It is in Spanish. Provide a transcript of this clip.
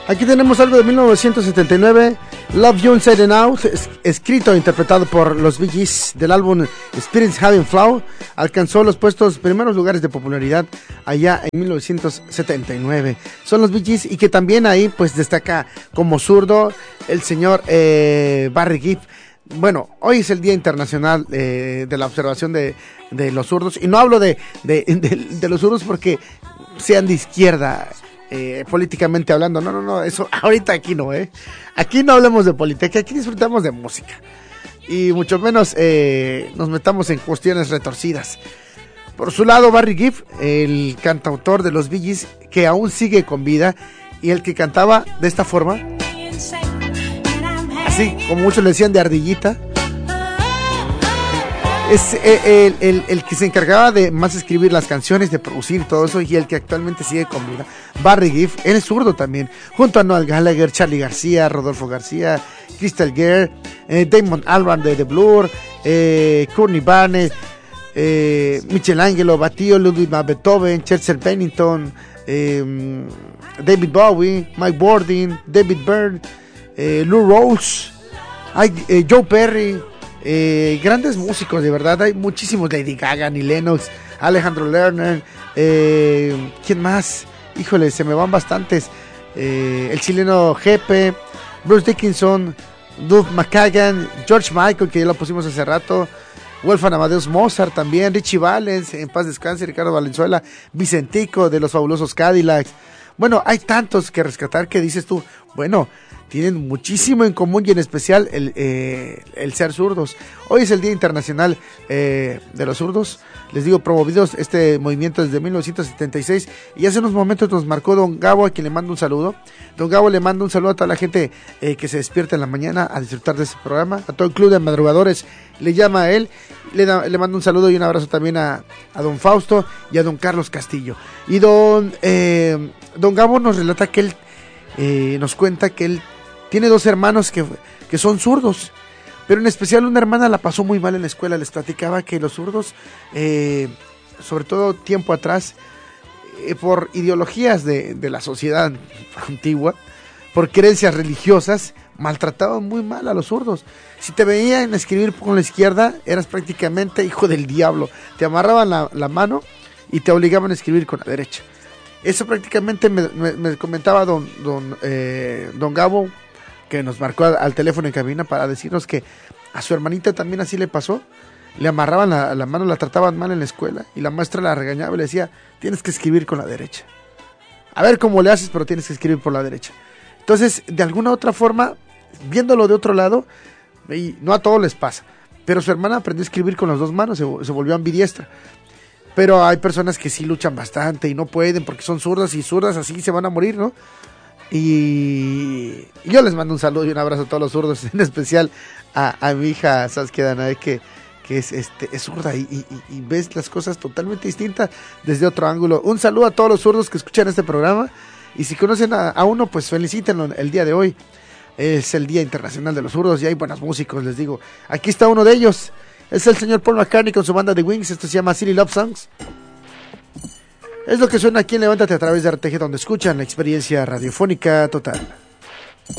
Aquí tenemos algo de 1979, Love You Inside and Out, escrito e interpretado por los Bee Gees, del álbum Spirits Having Flow. Alcanzó los primeros lugares de popularidad allá en 1979. Son los Bee Gees, y que también ahí pues destaca como zurdo el señor Barry Gibb. Bueno, hoy es el Día Internacional de la Observación de los Zurdos, y no hablo de los zurdos porque sean de izquierda, políticamente hablando, no, eso ahorita aquí no, aquí no hablamos de política, aquí disfrutamos de música, y mucho menos nos metamos en cuestiones retorcidas. Por su lado, Barry Gibb, el cantautor de los Bee Gees, que aún sigue con vida, y el que cantaba de esta forma, así como muchos le decían, de ardillita. Es el que se encargaba de más escribir las canciones, de producir todo eso, y el que actualmente sigue con vida, Barry Gibb. Él es zurdo también, junto a Noel Gallagher, Charly García, Rodolfo García, Crystal Gare, Damon Albarn de The Blur, Courtney Barnett, Michelangelo, Batio, Ludwig van Beethoven, Chester Bennington, David Bowie, Mike Bordin, David Byrne, Lou Rawls, Joe Perry. Grandes músicos, de verdad. Hay muchísimos, Lady Gaga, Annie Lennox, Alejandro Lerner, ¿quién más? Híjole, se me van bastantes. El chileno Jepe, Bruce Dickinson, Duff McKagan, George Michael, que ya lo pusimos hace rato, Wolfgang Amadeus Mozart también, Richie Valens, en paz descanse, Ricardo Valenzuela, Vicentico de los Fabulosos Cadillacs. Bueno, hay tantos que rescatar que dices tú, bueno, tienen muchísimo en común, y en especial el ser zurdos. Hoy es el Día Internacional de los Zurdos. Les digo, promovidos este movimiento desde 1976, y hace unos momentos nos marcó Don Gabo, a quien le mando un saludo. Don Gabo le manda un saludo a toda la gente que se despierta en la mañana a disfrutar de este programa, a todo el club de madrugadores, le llama a él, le mando un saludo y un abrazo también a Don Fausto y a Don Carlos Castillo. Y Don Gabo nos relata que él nos cuenta que él tiene dos hermanos que son zurdos, pero en especial una hermana la pasó muy mal en la escuela. Les platicaba que los zurdos, sobre todo tiempo atrás, por ideologías de la sociedad antigua, por creencias religiosas, maltrataban muy mal a los zurdos. Si te veían escribir con la izquierda, eras prácticamente hijo del diablo. Te amarraban la mano y te obligaban a escribir con la derecha. Eso prácticamente me comentaba don Gabo, que nos marcó al teléfono en cabina para decirnos que a su hermanita también así le pasó. Le amarraban la mano, la trataban mal en la escuela, y la maestra la regañaba y le decía, tienes que escribir con la derecha. A ver cómo le haces, pero tienes que escribir por la derecha. Entonces, de alguna otra forma, viéndolo de otro lado, y no a todos les pasa, pero su hermana aprendió a escribir con las dos manos, se volvió ambidiestra. Pero hay personas que sí luchan bastante y no pueden porque son zurdas, y zurdas así se van a morir, ¿no? Y yo les mando un saludo y un abrazo a todos los zurdos, en especial a mi hija Saskia Danae, que es zurda y ves las cosas totalmente distintas desde otro ángulo. Un saludo a todos los zurdos que escuchan este programa, y si conocen a uno, pues felicítenlo el día de hoy. Es el Día Internacional de los Zurdos y hay buenos músicos, les digo. Aquí está uno de ellos. Es el señor Paul McCartney con su banda de Wings. Esto se llama Silly Love Songs. Es lo que suena aquí en Levántate a través de RTG, donde escuchan la experiencia radiofónica total.